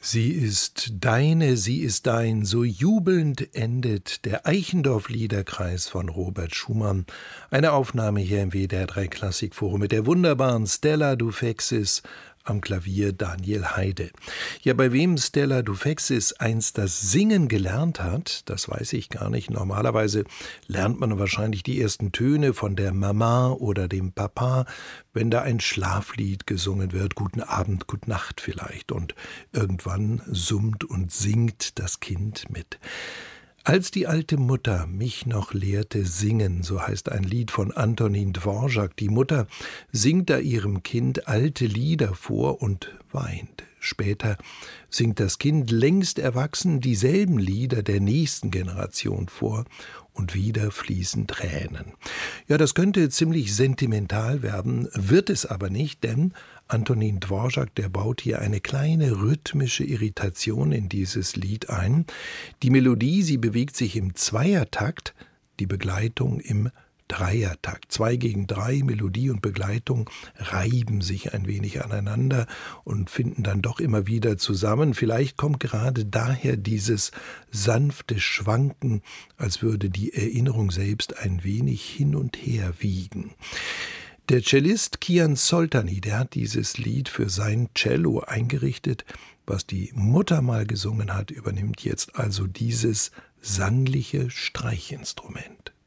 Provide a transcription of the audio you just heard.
Sie ist deine, sie ist dein, so jubelnd endet der Eichendorff-Liederkreis von Robert Schumann. Eine Aufnahme hier im WDR 3 Klassikforum mit der wunderbaren Stella Dufexis, am Klavier Daniel Heide. Ja, bei wem Stella Dufexis einst das Singen gelernt hat, das weiß ich gar nicht. Normalerweise lernt man wahrscheinlich die ersten Töne von der Mama oder dem Papa, wenn da ein Schlaflied gesungen wird, Guten Abend, Gute Nacht vielleicht. Und irgendwann summt und singt das Kind mit. Als die alte Mutter mich noch lehrte singen, so heißt ein Lied von Antonin Dvorak. Die Mutter singt da ihrem Kind alte Lieder vor und weint. Später singt das Kind längst erwachsen dieselben Lieder der nächsten Generation vor und wieder fließen Tränen. Ja, das könnte ziemlich sentimental werden, wird es aber nicht, denn Antonin Dvorak, der baut hier eine kleine rhythmische Irritation in dieses Lied ein. Die Melodie, sie bewegt sich im Zweiertakt, die Begleitung im Dreiertakt. 2 gegen 3, Melodie und Begleitung reiben sich ein wenig aneinander und finden dann doch immer wieder zusammen. Vielleicht kommt gerade daher dieses sanfte Schwanken, als würde die Erinnerung selbst ein wenig hin und her wiegen. Der Cellist Kian Soltani, der hat dieses Lied für sein Cello eingerichtet. Was die Mutter mal gesungen hat, übernimmt jetzt also dieses sangliche Streichinstrument.